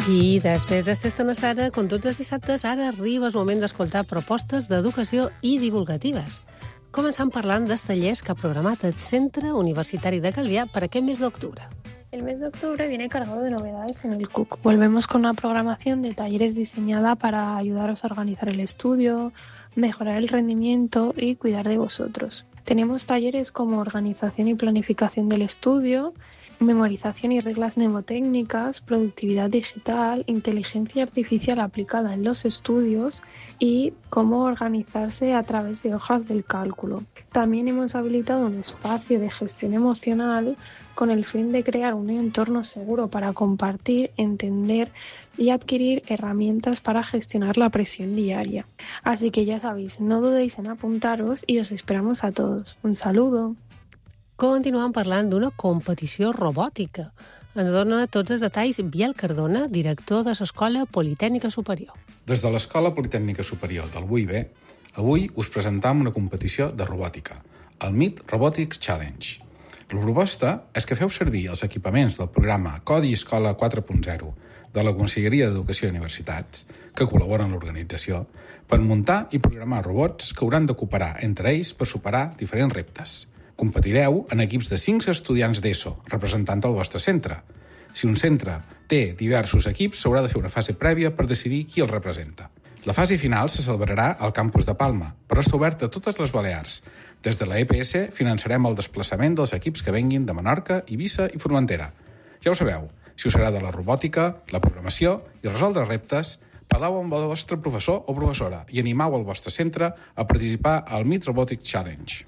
I després d'esta Sara, com tots els dissabtes, ara arriba el moment d'escoltar propostes d'educació i divulgatives. Començant parlant dels tallers que ha programat el Centre Universitari de Calvià per aquest mes de octubre. El mes de octubre viene cargado de novedades en el CUC. Volvemos con una programación de talleres diseñada para ayudaros a organizar el estudio, mejorar el rendimiento y cuidar de vosotros. Tenemos talleres como organización y planificación del estudio, memorización y reglas mnemotécnicas, productividad digital, inteligencia artificial aplicada en los estudios y cómo organizarse a través de hojas del cálculo. También hemos habilitado un espacio de gestión emocional con el fin de crear un entorno seguro para compartir, entender y adquirir herramientas para gestionar la presión diaria. Así que ya sabéis, no dudéis en apuntaros y os esperamos a todos. Un saludo. Continuem parlant d'una competició robòtica. Ens dona tots els detalls Biel Cardona, director de l'Escola Politècnica Superior. Des de l'Escola Politècnica Superior del BUIB, avui us presentam una competició de robòtica, el MIT Robotics Challenge. La proposta és que feu servir els equipaments del programa Codi Escola 4.0 de la Conselleria d'Educació i Universitats, que col·labora en l'organització, per muntar i programar robots que hauran de cooperar entre ells per superar diferents reptes. Competireu en equips de 5 estudiants d'ESO, representant el vostre centre. Si un centre té diversos equips, s'haurà de fer una fase prèvia per decidir qui el representa. La fase final se celebrarà al campus de Palma, però està oberta a totes les Balears. Des de la EPS finançarem el desplaçament dels equips que venguin de Menorca, Eivissa i Formentera. Ja ho sabeu, si us agrada la robòtica, la programació i resoldre reptes, parleu amb el vostre professor o professora i animeu el vostre centre a participar al MIT Robotics Challenge.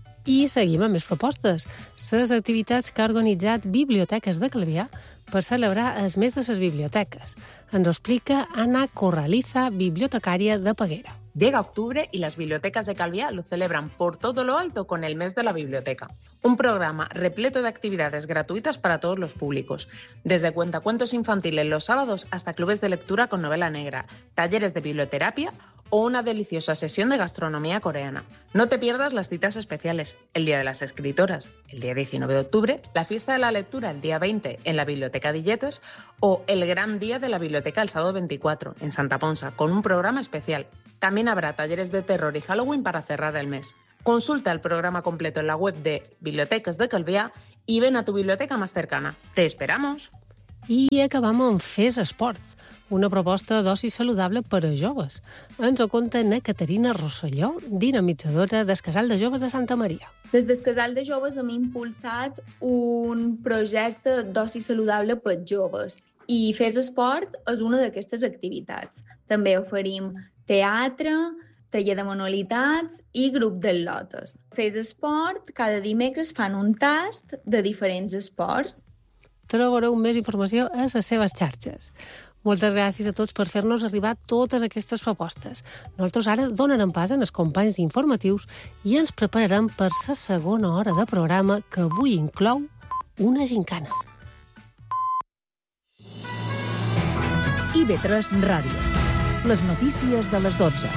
I seguim amb més propostes. Les activitats que ha organitzat Biblioteques de Calvià per celebrar el mes de les biblioteques. Ens ho explica Ana Corraliza, bibliotecària de Peguera. Llega octubre y las bibliotecas de Calviá lo celebran por todo lo alto con el mes de la biblioteca. Un programa repleto de actividades gratuitas para todos los públicos, desde cuentacuentos infantiles los sábados hasta clubes de lectura con novela negra, talleres de biblioterapia o una deliciosa sesión de gastronomía coreana. No te pierdas las citas especiales, el Día de las Escritoras, el día 19 de octubre, la fiesta de la lectura el día 20 en la Biblioteca de Illetos o el gran día de la biblioteca el sábado 24 en Santa Ponsa con un programa especial. También habrá talleres de terror y Halloween para cerrar el mes. Consulta el programa completo en la web de Bibliotecas de Calvià y ven a tu biblioteca más cercana. ¡Te esperamos! I acabam amb Fes Esport, una proposta d'oci saludable per a joves. Ens ho conta na Caterina Rosselló, dinamitzadora del Casal de Joves de Santa Maria. Des del Casal de Joves hem impulsat un projecte d'oci saludable per joves i Fes Esport és una d'aquestes activitats. També oferim teatre, taller de manualitats i grup d'atletes. Fes Esport, cada dimecres fan un tast de diferents esports. Trobareu més informació a les seves xarxes. Moltes gràcies a tots per fer-nos arribar totes aquestes propostes. Nosaltres ara donarem pas als companys d'informatius i ens prepararem per la segona hora de programa que avui inclou una gincana. IB3 Ràdio. Les notícies de les 12.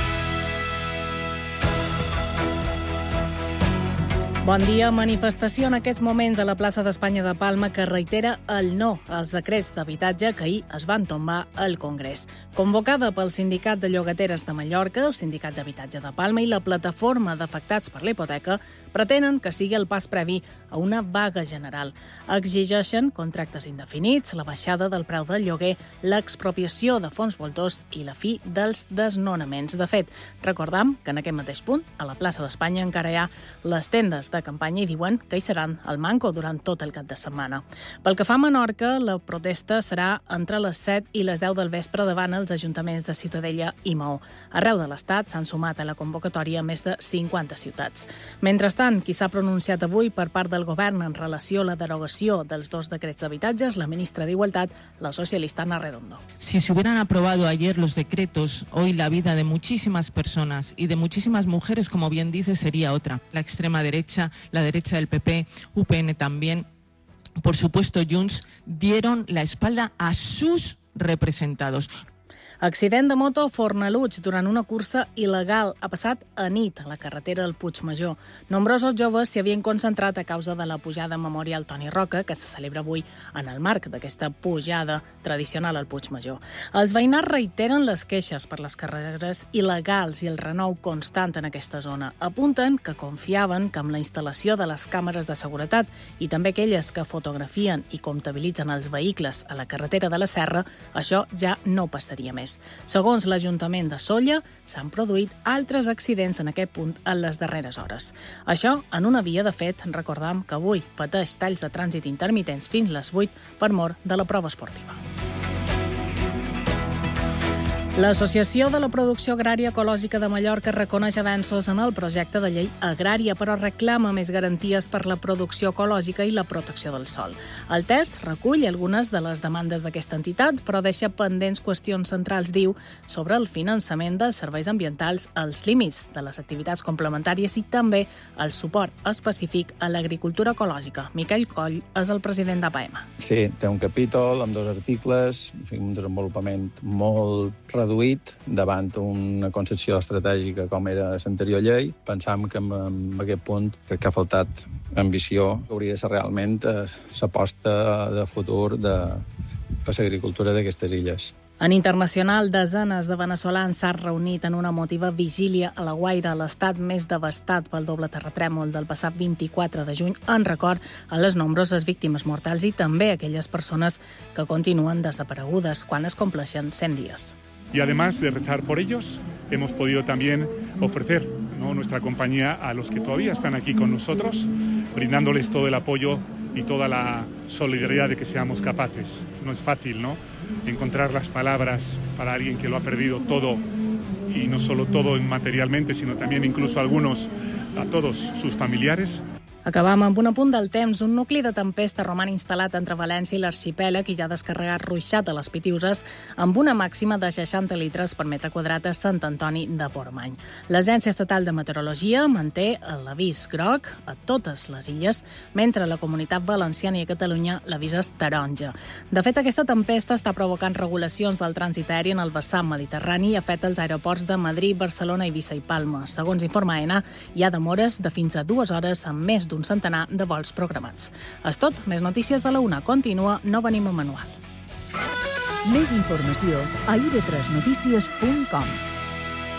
Bon dia. Manifestació en aquests moments a la plaça d'Espanya de Palma que reitera el no als decrets d'habitatge que ahir es van tombar al Congrés. Convocada pel Sindicat de Llogateres de Mallorca, el Sindicat d'Habitatge de Palma i la Plataforma d'Afectats per la Hipoteca pretenen que sigui el pas previ a una vaga general. Exigeixen contractes indefinits, la baixada del preu del lloguer, l'expropiació de fons voltors i la fi dels desnonaments. De fet, recordam que en aquest mateix punt, a la plaça d'Espanya, encara hi ha les tendes de campanya i diuen que hi seran al manco durant tot el cap de setmana. Pel que fa a Menorca, la protesta serà entre les 7 i les 10 del vespre davant els ajuntaments de Ciutadella i Maó. Arreu de l'Estat s'han sumat a la convocatòria més de 50 ciutats. Mentrestant, qui s'ha pronunciat avui per part del govern en relació a la derogació dels 2 decrets d'habitatges, la ministra d'Igualtat, la socialista Ana Redondo. Si se hubieran aprobado ayer los decretos, hoy la vida de muchísimas personas y de muchísimas mujeres, como bien dice, sería otra. La extrema derecha, la derecha del PP, UPN también, por supuesto Junts, dieron la espalda a sus representados. Accident de moto a Fornalutx durant una cursa il·legal. Ha passat a nit a la carretera del Puigmajor. Nombrosos joves s'hi havien concentrat a causa de la pujada memorial Toni Roca, que se celebra avui en el marc d'aquesta pujada tradicional al Puigmajor. Els veïnats reiteren les queixes per les carreteres il·legals i el renou constant en aquesta zona. Apunten que confiaven que amb la instal·lació de les càmeres de seguretat i també aquelles que fotografien i comptabilitzen els vehicles a la carretera de la Serra, això ja no passaria més. Segons l'Ajuntament de Sóller, s'han produït altres accidents en aquest punt en les darreres hores. Això en una via, de fet, recordam que avui pateix talls de trànsit intermitents fins les 8 per mort de la prova esportiva. L'Associació de la Producció Agrària Ecològica de Mallorca reconeix avenços en el projecte de llei agrària, però reclama més garanties per la producció ecològica i la protecció del sòl. El text recull algunes de les demandes d'aquesta entitat, però deixa pendents qüestions centrals, diu, sobre el finançament dels serveis ambientals, els límits de les activitats complementàries i també el suport específic a l'agricultura ecològica. Miquel Coll és el president d'APM. Sí, té un capítol amb 2 articles, un desenvolupament molt reduït davant una concepció estratègica com era l'anterior llei. Pensam que en aquest punt crec que ha faltat ambició. Hauria de ser realment l'aposta de futur per l'agricultura d'aquestes illes. En internacional, desenes de veneçolans s'han reunit en una emotiva vigília a La Guaira, l'estat més devastat pel doble terratrèmol del passat 24 de juny, en record a les nombroses víctimes mortals i també aquelles persones que continuen desaparegudes quan es compleixen 100 dies. Y además de rezar por ellos, hemos podido también ofrecer, ¿no?, nuestra compañía a los que todavía están aquí con nosotros, brindándoles todo el apoyo y toda la solidaridad de que seamos capaces. No es fácil, ¿no?, encontrar las palabras para alguien que lo ha perdido todo, y no solo todo materialmente, sino también incluso a todos sus familiares. Acabam amb un apunt del temps. Un nucli de tempesta roman instal·lat entre València i l'Arxipèlag i ja ha descarregat ruixat a les Pitiuses amb una màxima de 60 litres per metre quadrat a Sant Antoni de Portmany. L'Agència Estatal de Meteorologia manté l'avís groc a totes les illes, mentre la Comunitat Valenciana i a Catalunya l'avís és taronja. De fet, aquesta tempesta està provocant regulacions del trànsit aeri en el vessant mediterrani i afecta els aeroports de Madrid, Barcelona, Eivissa i Palma. Segons informa AENA, hi ha demores de fins a 2 hores amb més d'un centenar de vols programats. És tot, més notícies a la 1. Continua, no venim a manual. Més informació a ib3notícies.com.